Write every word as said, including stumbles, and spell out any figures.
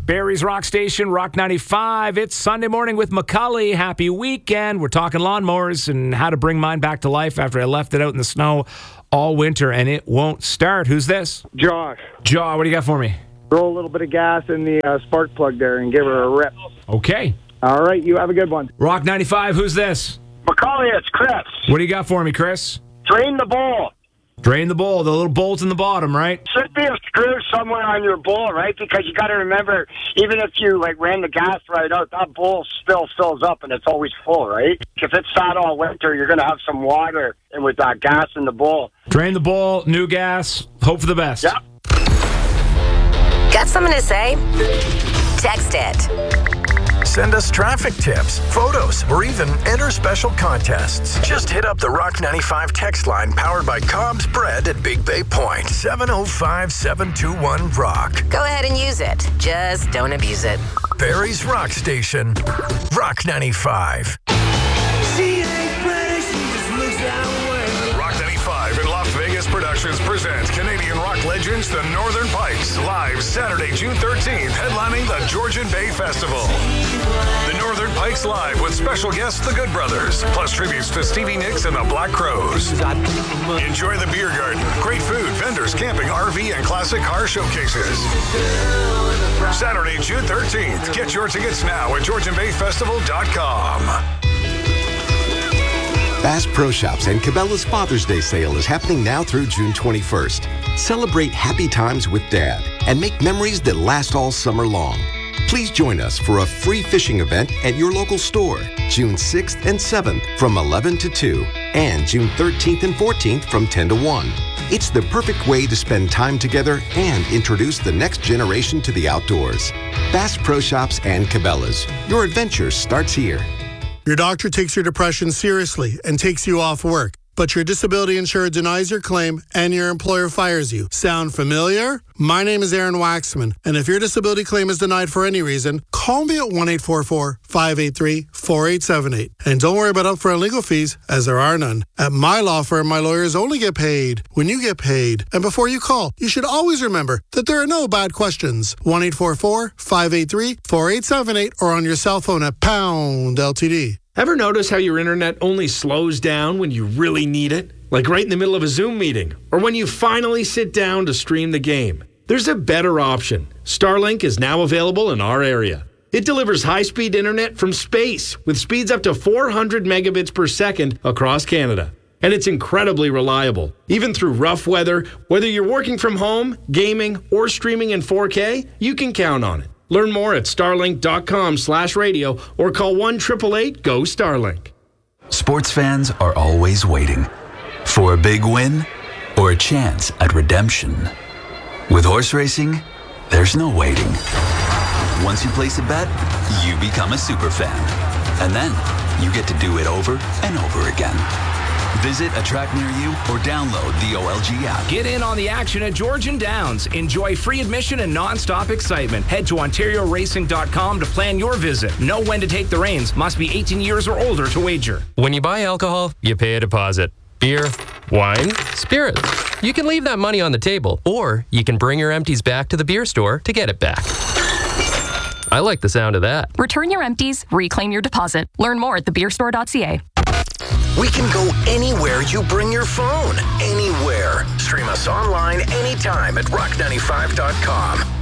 Barrie's Rock Station, Rock ninety-five. It's Sunday morning with McCully. Happy weekend. We're talking lawnmowers and how to bring mine back to life after I left it out in the snow all winter, and it won't start. Who's this? Josh. Josh, what do you got for me? Throw a little bit of gas in the uh, spark plug there and give her a rip. Okay. All right, you have a good one. Rock ninety-five, who's this? McCully, it's Chris. What do you got for me, Chris? Drain the bowl. Drain the bowl, the little bolt in the bottom, right? Should be a screw somewhere on your bowl, right? Because you got to remember, even if you like ran the gas right out, that bowl still fills up and it's always full, right? If it's sat all winter, you're going to have some water and with that gas in the bowl. Drain the bowl, new gas, hope for the best. Yep. Got something to say? Text it. Send us traffic tips, photos, or even enter special contests. Just hit up the Rock ninety-five text line powered by Cobb's Bread at Big Bay Point. seven oh five, seven two one, ROCK. Go ahead and use it. Just don't abuse it. Barrie's Rock Station, Rock ninety-five. Rock ninety-five and Las Vegas Productions presents Canadian rock legends, the Northern Pikes, live Saturday, June thirteenth, headlining the Georgian Bay Festival. The Northern Pikes live with special guests, the Good Brothers, plus tributes to Stevie Nicks and the Black Crowes. Enjoy the beer garden, great food, vendors, camping, R V, and classic car showcases. Saturday, June thirteenth. Get your tickets now at georgian bay festival dot com. Bass Pro Shops and Cabela's Father's Day sale is happening now through June twenty-first. Celebrate happy times with Dad and make memories that last all summer long. Please join us for a free fishing event at your local store, June sixth and seventh from eleven to two, and June thirteenth and fourteenth from ten to one. It's the perfect way to spend time together and introduce the next generation to the outdoors. Bass Pro Shops and Cabela's. Your adventure starts here. Your doctor takes your depression seriously and takes you off work, but your disability insurer denies your claim and your employer fires you. Sound familiar? My name is Aaron Waxman, and if your disability claim is denied for any reason, call me at one eight four four, five eight three, four eight seven eight. And don't worry about upfront legal fees, as there are none. At my law firm, my lawyers only get paid when you get paid. And before you call, you should always remember that there are no bad questions. one eight four four, five eight three, four eight seven eight or on your cell phone at pound L T D. Ever notice how your internet only slows down when you really need it? Like right in the middle of a Zoom meeting, or when you finally sit down to stream the game. There's a better option. Starlink is now available in our area. It delivers high-speed internet from space with speeds up to four hundred megabits per second across Canada. And it's incredibly reliable. Even through rough weather, whether you're working from home, gaming, or streaming in four K, you can count on it. Learn more at starlink.com slash radio or call one eight eight eight, G O, Starlink. Sports fans are always waiting for a big win or a chance at redemption. With horse racing, there's no waiting. Once you place a bet, you become a super fan. And then you get to do it over and over again. Visit a track near you or download the O L G app. Get in on the action at Georgian Downs. Enjoy free admission and non-stop excitement. Head to ontario racing dot com to plan your visit. Know when to take the reins. Must be eighteen years or older to wager. When you buy alcohol, you pay a deposit. Beer, wine, spirits. You can leave that money on the table, or you can bring your empties back to the beer store to get it back. I like the sound of that. Return your empties, reclaim your deposit. Learn more at the beer store dot c a. We can go anywhere you bring your phone. Anywhere. Stream us online anytime at rock ninety-five dot com.